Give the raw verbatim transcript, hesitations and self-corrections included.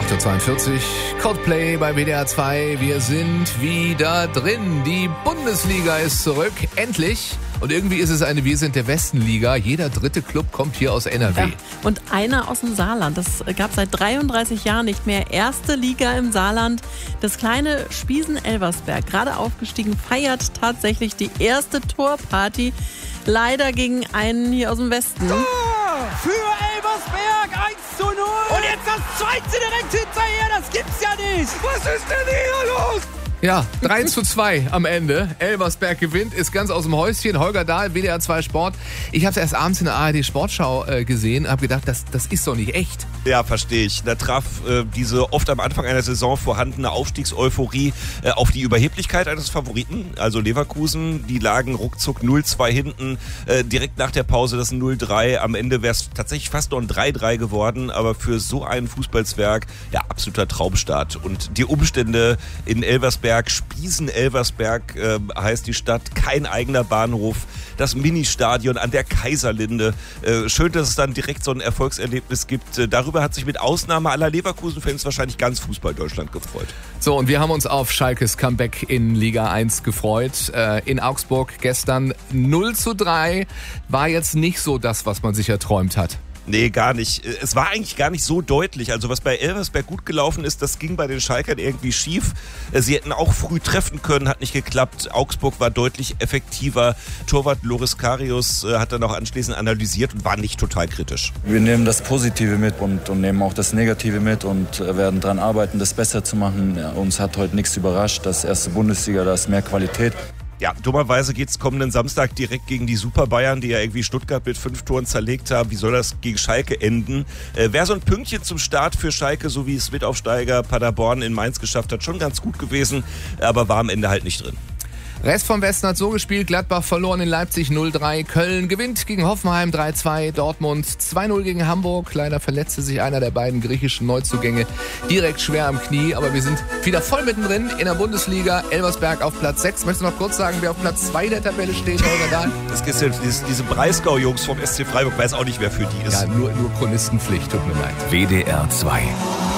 acht Uhr zweiundvierzig, Coldplay bei W D R zwei. Wir sind wieder drin. Die Bundesliga ist zurück, endlich. Und irgendwie ist es eine Wir sind der Westen-Liga. Jeder dritte Club kommt hier aus N R W. Ja, und einer aus dem Saarland. Das gab seit dreiunddreißig Jahren nicht mehr. Erste Liga im Saarland. Das kleine Spiesen-Elversberg, gerade aufgestiegen, feiert tatsächlich die erste Torparty. Leider gegen einen hier aus dem Westen. Tor für Elversberg, eins zu null. Und jetzt das zweite direkt hinterher. Das gibt's ja nicht. Was ist denn hier los? Ja, drei zu zwei am Ende. Elversberg gewinnt, ist ganz aus dem Häuschen. Holger Dahl, W D R zwei Sport. Ich habe es erst abends in der A R D Sportschau äh, gesehen, habe gedacht, das, das ist doch nicht echt. Ja, verstehe ich. Da traf äh, diese oft am Anfang einer Saison vorhandene Aufstiegseuphorie äh, auf die Überheblichkeit eines Favoriten, also Leverkusen. Die lagen ruckzuck null zwei hinten, äh, direkt nach der Pause das null drei. Am Ende wäre es tatsächlich fast noch ein drei drei geworden, aber für so einen Fußballzwerg, ja, absoluter Traumstart. Und die Umstände in Elversberg, Spiesen-Elversberg äh, heißt die Stadt, kein eigener Bahnhof, das Ministadion an der Kaiserlinde. Äh, schön, dass es dann direkt so ein Erfolgserlebnis gibt. Äh, darüber hat sich mit Ausnahme aller Leverkusen-Fans wahrscheinlich ganz Fußball-Deutschland gefreut. So, und wir haben uns auf Schalkes Comeback in Liga eins gefreut. Äh, in Augsburg gestern null zu drei. War jetzt nicht so das, was man sich erträumt hat. Nee, gar nicht. Es war eigentlich gar nicht so deutlich. Also was bei Elversberg gut gelaufen ist, das ging bei den Schalkern irgendwie schief. Sie hätten auch früh treffen können, hat nicht geklappt. Augsburg war deutlich effektiver. Torwart Loris Karius hat dann auch anschließend analysiert und war nicht total kritisch. Wir nehmen das Positive mit und, und nehmen auch das Negative mit und werden daran arbeiten, das besser zu machen. Ja, uns hat heute nichts überrascht. Das erste Bundesliga, da ist mehr Qualität. Ja, dummerweise geht's kommenden Samstag direkt gegen die Super Bayern, die ja irgendwie Stuttgart mit fünf Toren zerlegt haben. Wie soll das gegen Schalke enden? Äh, Wäre so ein Pünktchen zum Start für Schalke, so wie es Mitaufsteiger Paderborn in Mainz geschafft hat, schon ganz gut gewesen, aber war am Ende halt nicht drin. Rest vom Westen hat so gespielt, Gladbach verloren in Leipzig null drei, Köln gewinnt gegen Hoffenheim drei zwei, Dortmund zwei null gegen Hamburg. Leider verletzte sich einer der beiden griechischen Neuzugänge direkt schwer am Knie, aber wir sind wieder voll mittendrin in der Bundesliga. Elversberg auf Platz sechs. Möchtest du noch kurz sagen, wer auf Platz zwei der Tabelle steht, Holger Dahl? Das ist jetzt diese, diese Breisgau-Jungs vom S C Freiburg, weiß auch nicht, wer für die ist. Ja, nur, nur Chronistenpflicht, tut mir leid. W D R zwei.